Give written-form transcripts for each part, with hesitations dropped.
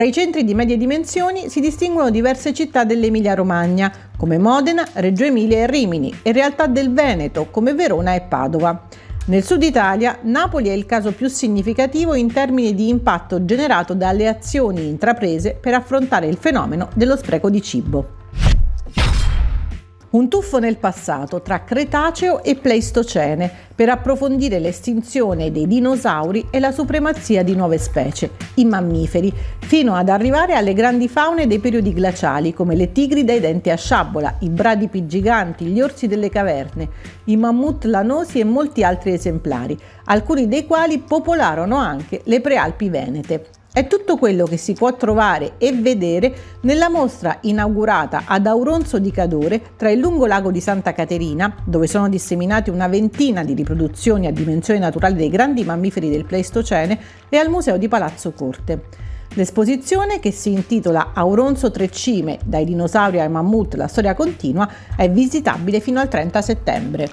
Tra i centri di medie dimensioni si distinguono diverse città dell'Emilia-Romagna, come Modena, Reggio Emilia e Rimini, e realtà del Veneto, come Verona e Padova. Nel sud Italia, Napoli è il caso più significativo in termini di impatto generato dalle azioni intraprese per affrontare il fenomeno dello spreco di cibo. Un tuffo nel passato tra Cretaceo e Pleistocene per approfondire l'estinzione dei dinosauri e la supremazia di nuove specie, i mammiferi, fino ad arrivare alle grandi faune dei periodi glaciali come le tigri dai denti a sciabola, i bradipi giganti, gli orsi delle caverne, i mammut lanosi e molti altri esemplari, alcuni dei quali popolarono anche le prealpi venete. È tutto quello che si può trovare e vedere nella mostra inaugurata ad Auronzo di Cadore, tra il lungolago di Santa Caterina, dove sono disseminate una ventina di riproduzioni a dimensione naturale dei grandi mammiferi del Pleistocene, e al Museo di Palazzo Corte. L'esposizione, che si intitola Auronzo Tre Cime, dai dinosauri ai mammut, la storia continua, è visitabile fino al 30 settembre.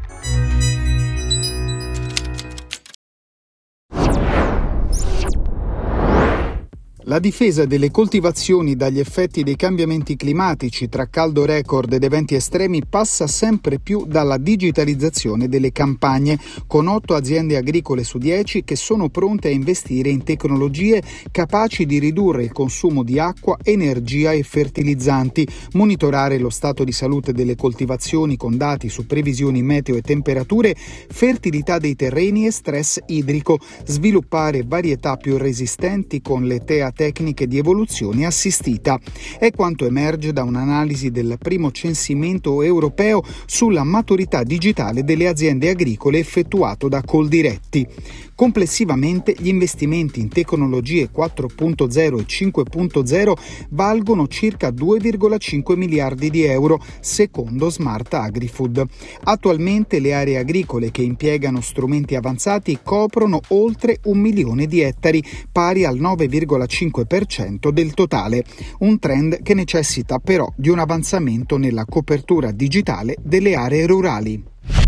La difesa delle coltivazioni dagli effetti dei cambiamenti climatici tra caldo record ed eventi estremi passa sempre più dalla digitalizzazione delle campagne, con 8 aziende agricole su 10 che sono pronte a investire in tecnologie capaci di ridurre il consumo di acqua, energia e fertilizzanti, monitorare lo stato di salute delle coltivazioni con dati su previsioni meteo e temperature, fertilità dei terreni e stress idrico, sviluppare varietà più resistenti con le tecniche di evoluzione assistita. È quanto emerge da un'analisi del primo censimento europeo sulla maturità digitale delle aziende agricole effettuato da Coldiretti. Complessivamente gli investimenti in tecnologie 4.0 e 5.0 valgono circa 2,5 miliardi di euro, secondo Smart Agri-Food. Attualmente le aree agricole che impiegano strumenti avanzati coprono oltre 1 milione di ettari, pari al 9,5% del totale, un trend che necessita però di un avanzamento nella copertura digitale delle aree rurali.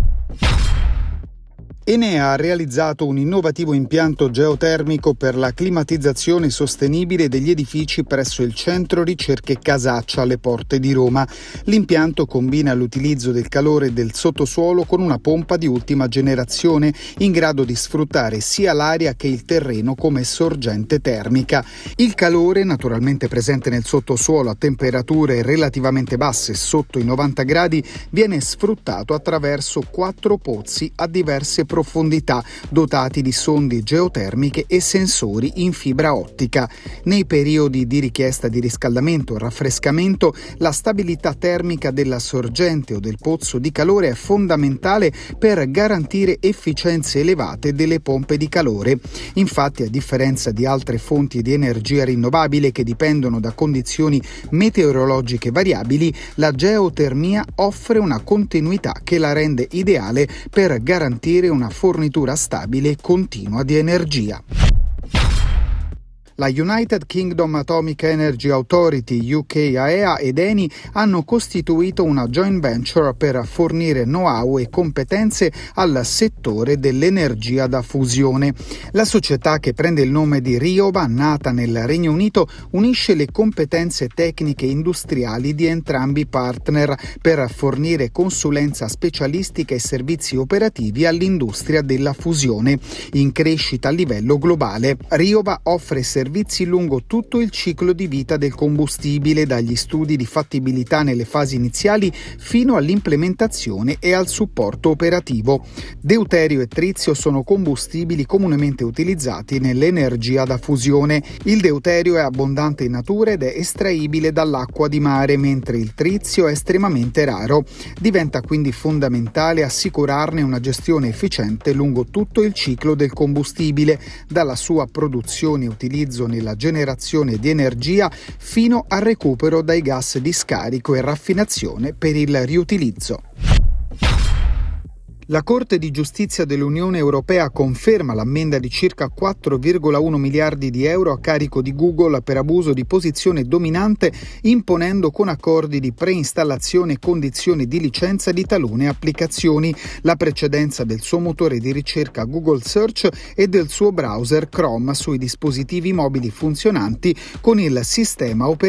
Enea ha realizzato un innovativo impianto geotermico per la climatizzazione sostenibile degli edifici presso il Centro Ricerche Casaccia alle Porte di Roma. L'impianto combina l'utilizzo del calore del sottosuolo con una pompa di ultima generazione in grado di sfruttare sia l'aria che il terreno come sorgente termica. Il calore, naturalmente presente nel sottosuolo a temperature relativamente basse sotto i 90 gradi, viene sfruttato attraverso 4 pozzi a diverse profondità, dotati di sondi geotermiche e sensori in fibra ottica. Nei periodi di richiesta di riscaldamento o raffrescamento, la stabilità termica della sorgente o del pozzo di calore è fondamentale per garantire efficienze elevate delle pompe di calore. Infatti, a differenza di altre fonti di energia rinnovabile che dipendono da condizioni meteorologiche variabili, la geotermia offre una continuità che la rende ideale per garantire una fornitura stabile e continua di energia. La United Kingdom Atomic Energy Authority UK AEA ed Eni hanno costituito una joint venture per fornire know-how e competenze al settore dell'energia da fusione. La società, che prende il nome di Rioba, nata nel Regno Unito, unisce le competenze tecniche e industriali di entrambi i partner per fornire consulenza specialistica e servizi operativi all'industria della fusione, in crescita a livello globale. Rioba offre servizi lungo tutto il ciclo di vita del combustibile, dagli studi di fattibilità nelle fasi iniziali fino all'implementazione e al supporto operativo. Deuterio e trizio sono combustibili comunemente utilizzati nell'energia da fusione. Il deuterio è abbondante in natura ed è estraibile dall'acqua di mare, mentre il trizio è estremamente raro. Diventa quindi fondamentale assicurarne una gestione efficiente lungo tutto il ciclo del combustibile, dalla sua produzione e utilizzo nella generazione di energia fino al recupero dai gas di scarico e raffinazione per il riutilizzo. La Corte di Giustizia dell'Unione Europea conferma l'ammenda di circa 4,1 miliardi di euro a carico di Google per abuso di posizione dominante, imponendo con accordi di preinstallazione condizioni di licenza di talune applicazioni, la precedenza del suo motore di ricerca Google Search e del suo browser Chrome sui dispositivi mobili funzionanti con il sistema operativo